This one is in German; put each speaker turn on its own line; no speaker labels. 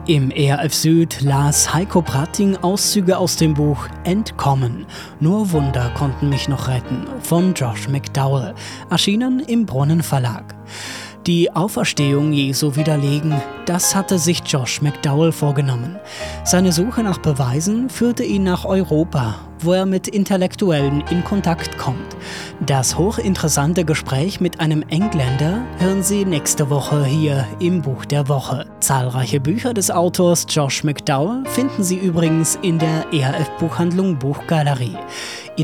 Im ERF Süd las Heiko Pratting Auszüge aus dem Buch Entkommen. Nur Wunder konnten mich noch retten von Josh McDowell, erschienen im Brunnen Verlag. Die Auferstehung Jesu widerlegen, das hatte sich Josh McDowell vorgenommen. Seine Suche nach Beweisen führte ihn nach Europa, wo er mit Intellektuellen in Kontakt kommt. Das hochinteressante Gespräch mit einem Engländer hören Sie nächste Woche hier im Buch der Woche. Zahlreiche Bücher des Autors Josh McDowell finden Sie übrigens in der ERF Buchhandlung Buchgalerie.